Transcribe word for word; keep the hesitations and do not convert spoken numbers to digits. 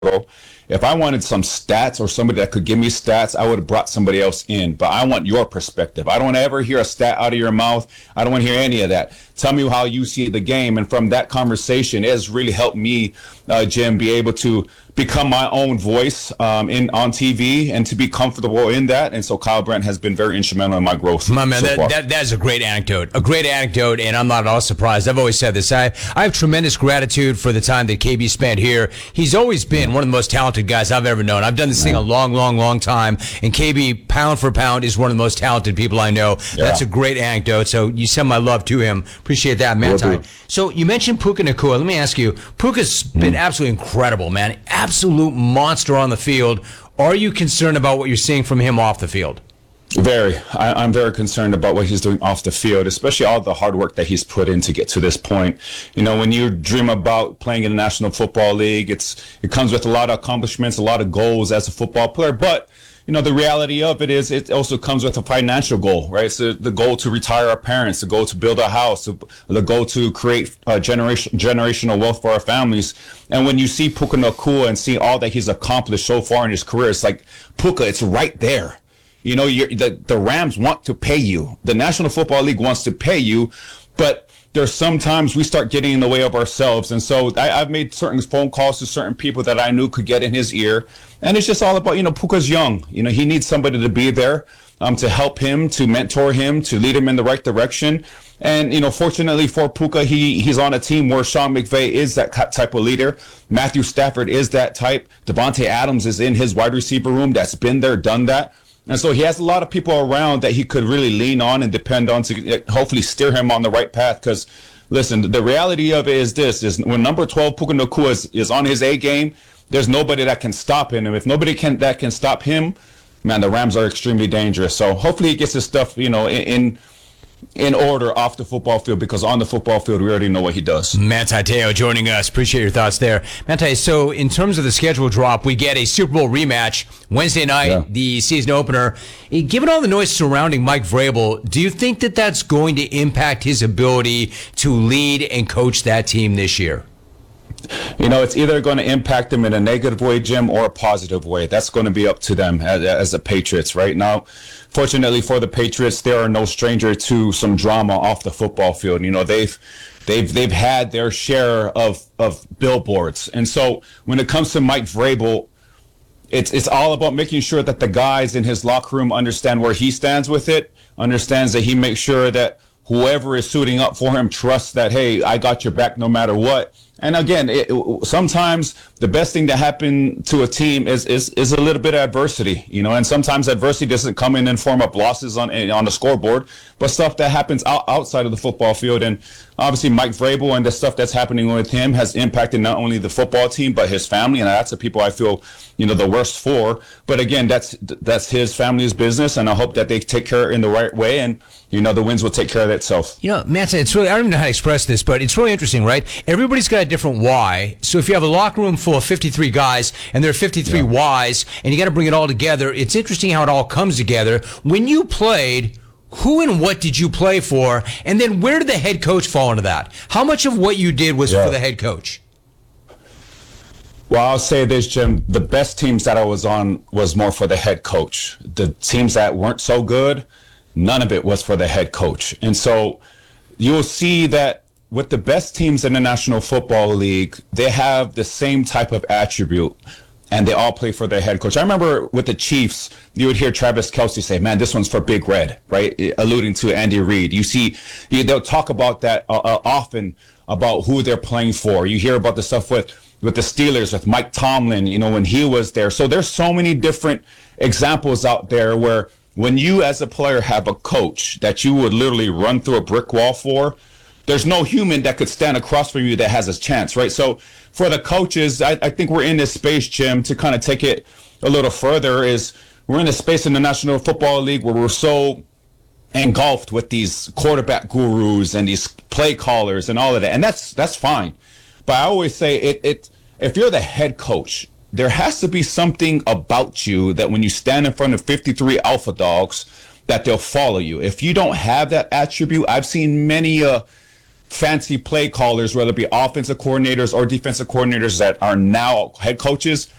ago, if I wanted some stats or somebody that could give me stats, I would have brought somebody else in. But I want your perspective. I don't want to ever hear a stat out of your mouth. I don't want to hear any of that. Tell me how you see the game. And from that conversation, it has really helped me, uh, Jim, be able to become my own voice um, in on T V and to be comfortable in that. And so Kyle Brandt has been very instrumental in my growth. My man, so that, far. that that is a great anecdote. A great anecdote, and I'm not at all surprised. I've always said this. I, I have tremendous gratitude for the time that K B spent here. He's always been one of the most talented guys I've ever known. I've done this thing a long, long, long time, and K B, pound for pound, is one of the most talented people I know. Yeah. That's a great anecdote, so you send my love to him. Appreciate that, Manti. So you mentioned Puka Nacua. Let me ask you, Puka's been absolutely incredible, man. Absolute monster on the field. Are you concerned about what you're seeing from him off the field? Very. I, I'm very concerned about what he's doing off the field, especially all the hard work that he's put in to get to this point. You know, when you dream about playing in the National Football League, it's it comes with a lot of accomplishments, a lot of goals as a football player. But, you know, the reality of it is it also comes with a financial goal, right? So the goal to retire our parents, the goal to build a house, the goal to create uh, generation, generational wealth for our families. And when you see Puka Nacua and see all that he's accomplished so far in his career, it's like, Puka, it's right there. You know, you're, the, the Rams want to pay you. The National Football League wants to pay you, but there's sometimes we start getting in the way of ourselves. And so I, I've made certain phone calls to certain people that I knew could get in his ear. And it's just all about, you know, Puka's young. You know, he needs somebody to be there um, to help him, to mentor him, to lead him in the right direction. And, you know, fortunately for Puka, he he's on a team where Sean McVay is that type of leader. Matthew Stafford is that type. Devontae Adams is in his wide receiver room that's been there, done that. And so he has a lot of people around that he could really lean on and depend on to hopefully steer him on the right path. Because, listen, the reality of it is this, is when number twelve, Puka Nacua, is, is on his A game, there's nobody that can stop him. And if nobody can that can stop him, man, the Rams are extremely dangerous. So hopefully he gets his stuff, you know, in, in in order off the football field, because on the football field, we already know what he does. Manti Te'o joining us. Appreciate your thoughts there. Manti, so in terms of the schedule drop, we get a Super Bowl rematch Wednesday night, yeah. the season opener. Given all the noise surrounding Mike Vrabel, do you think that that's going to impact his ability to lead and coach that team this year? You know, it's either going to impact them in a negative way, Jim, or a positive way. That's going to be up to them as, as the Patriots right now. Fortunately for the Patriots, they are no stranger to some drama off the football field. You know, they've they've they've had their share of of billboards, and so when it comes to Mike Vrabel, it's it's all about making sure that the guys in his locker room understand where he stands with it, understands that he makes sure that whoever is suiting up for him trusts that, hey, I got your back no matter what. And again, it, it, sometimes the best thing to happen to a team is, is is a little bit of adversity, you know. And sometimes adversity doesn't come in in form of losses on on the scoreboard, but stuff that happens out, outside of the football field. And obviously, Mike Vrabel and the stuff that's happening with him has impacted not only the football team but his family, and that's the people I feel, you know, the worst for. But again, that's that's his family's business, and I hope that they take care in the right way, and you know, the wins will take care of itself. You know, Matt, it's really, I don't even know how to express this, but it's really interesting, right? Everybody's got a different why. So if you have a locker room full of fifty-three guys and there are fifty-three yeah. whys, and you got to bring it all together, it's interesting how it all comes together. When you played, who and what did you play for? And then where did the head coach fall into that? How much of what you did was yeah. for the head coach? Well, I'll say this, Jim. The best teams that I was on was more for the head coach. The teams that weren't so good, none of it was for the head coach. And so you'll see that with the best teams in the National Football League, they have the same type of attribute, and they all play for their head coach. I remember with the Chiefs, you would hear Travis Kelce say, man, this one's for Big Red, right? Alluding to Andy Reid. You see, they'll talk about that uh, uh, often, about who they're playing for. You hear about the stuff with, with the Steelers, with Mike Tomlin, you know, when he was there. So there's so many different examples out there where when you as a player have a coach that you would literally run through a brick wall for, there's no human that could stand across from you that has a chance, right? So for the coaches, I, I think we're in this space, Jim, to kind of take it a little further, is we're in a space in the National Football League where we're so engulfed with these quarterback gurus and these play callers and all of that. And that's that's fine. But I always say it, it if you're the head coach, there has to be something about you that when you stand in front of fifty-three alpha dogs, that they'll follow you. If you don't have that attribute, I've seen many uh, fancy play callers, whether it be offensive coordinators or defensive coordinators that are now head coaches,